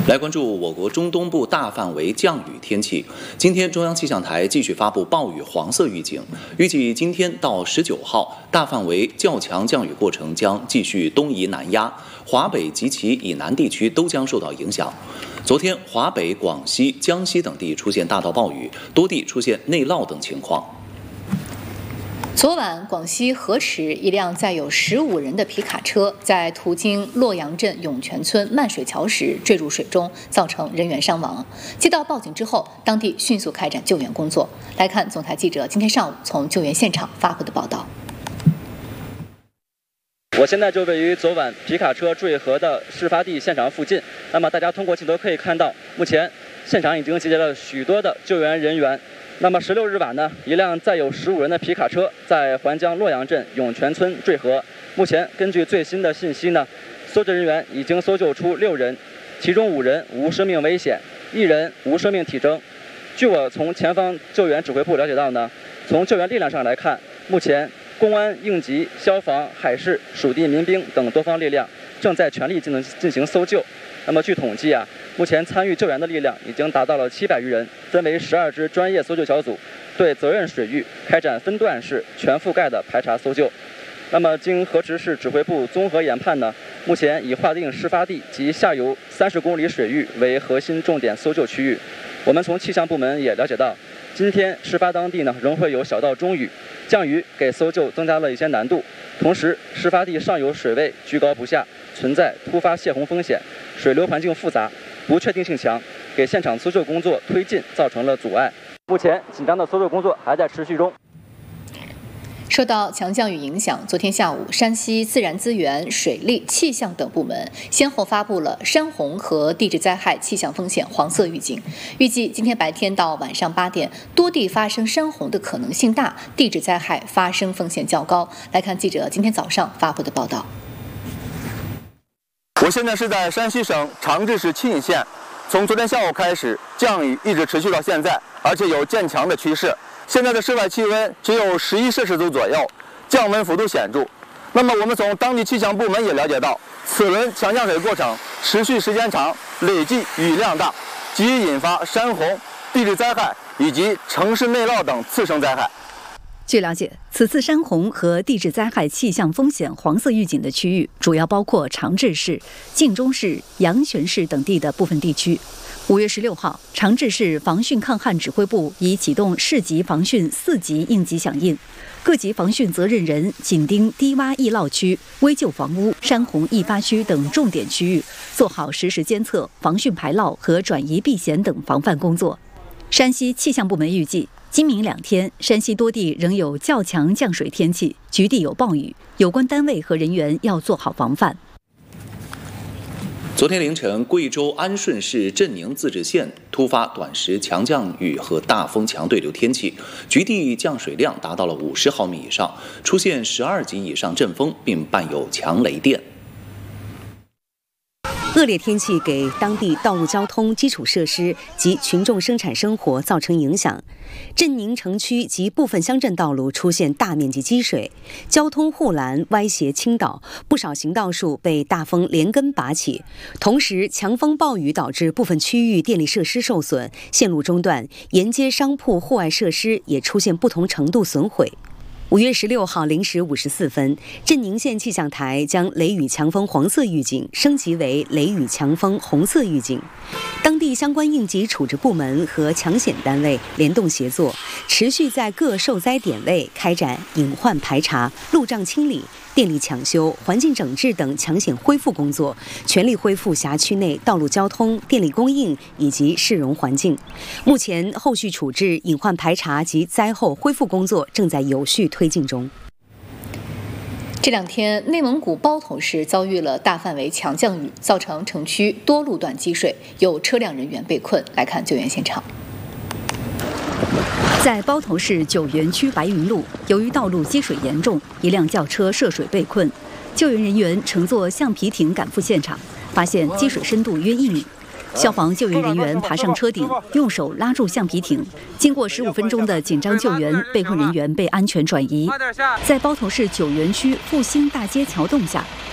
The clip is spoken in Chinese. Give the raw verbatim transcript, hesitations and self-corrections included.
来关注我国中东部大范围降雨天气。今天，中央气象台继续发布暴雨黄色预警，预计今天到十九号，大范围较强降雨过程将继续东移南压，华北及其以南地区都将受到影响。昨天，华北、广西、江西等地出现大到暴雨，多地出现内涝等情况。 昨晚，广西河池一辆载有十五人的皮卡车在途经洛阳镇涌泉村漫水桥时坠入水中，造成人员伤亡。接到报警之后，当地迅速开展救援工作。来看总台记者今天上午从救援现场发回的报道。 我现在就位于昨晚皮卡车坠河的事发地现场附近。那么大家通过镜头可以看到，目前现场已经集结了许多的救援人员。那么十六日晚呢，一辆载有十五人的皮卡车在环江洛阳镇涌泉村坠河。目前根据最新的信息呢，搜救人员已经搜救出六人，其中五人无生命危险，一人无生命体征。据我从前方救援指挥部了解到呢，从救援力量上来看，目前公安、应急、消防、海事、属地民兵等多方力量正在全力进行进行搜救。那么据统计啊，目前参与救援的力量已经达到了七百余人，分为十二支专业搜救小组，对责任水域开展分段式、全覆盖的排查搜救。那么经河池市指挥部综合研判呢，目前已划定事发地及下游三十公里水域为核心重点搜救区域。我们从气象部门也了解到，今天事发当地呢仍会有小到中雨，降雨给搜救增加了一些难度。同时，事发地上游水位居高不下，存在突发泄洪风险，水流环境复杂，不确定性强，给现场搜救工作推进造成了阻碍。目前紧张的搜救工作还在持续中。 受到强降雨影响，昨天下午，山西自然资源、水利、气象等部门先后发布了山洪和地质灾害气象风险黄色预警。预计今天白天到晚上八点，多地发生山洪的可能性大，地质灾害发生风险较高。来看记者今天早上发布的报道。 我现在是在山西省长治市沁县，从昨天下午开始，降雨一直持续到现在，而且有渐强的趋势。现在的室外气温只有十一摄氏度左右，降温幅度显著。那么我们从当地气象部门也了解到，此轮强降水过程持续时间长，累计雨量大，极易引发山洪、地质灾害以及城市内涝等次生灾害。 据了解，此次山洪和地质灾害气象风险黄色预警的区域主要包括长治市、晋中市、阳泉市等地的部分地区。五月十六号，长治市防汛抗旱指挥部已启动市级防汛四级应急响应，各级防汛责任人紧盯低洼易涝区、危旧房屋、山洪易发区等重点区域，做好实时监测、防汛排涝和转移避险等防范工作。山西气象部门预计，今明两天，山西多地仍有较强降水天气，局地有暴雨，有关单位和人员要做好防范。 昨天凌晨，贵州安顺市镇宁自治县突发短时强降雨和大风强对流天气，局地降水量达到了五十毫米以上，出现十二级以上阵风，并伴有强雷电。 恶劣天气给当地道路交通基础设施及群众生产生活造成影响，镇宁城区及部分乡镇道路出现大面积积水，交通护栏歪斜倾倒，不少行道树被大风连根拔起。同时，强风暴雨导致部分区域电力设施受损，线路中断，沿街商铺、户外设施也出现不同程度损毁。五月十六号零时五十四分，镇宁县气象台将雷雨强风黄色预警升级为雷雨强风红色预警。当地相关应急处置部门和抢险单位联动协作，持续在各受灾点位开展隐患排查、路障清理、电力抢修、环境整治等抢险恢复工作，全力恢复辖区内道路交通、电力供应以及市容环境。目前，后续处置、隐患排查及灾后恢复工作正在有序推进中。 这两天，内蒙古包头市遭遇了大范围强降雨，造成城区多路段积水，有车辆人员被困。来看救援现场。 在包头市九原区白云路，由于道路积水严重，一辆轿车涉水被困，救援人员乘坐橡皮艇赶赴现场，发现积水深度约一米。消防救援人员爬上车顶，用手拉住橡皮艇。经过十五分钟的紧张救援，被困人员被安全转移。在包头市九原区复兴大街桥洞下，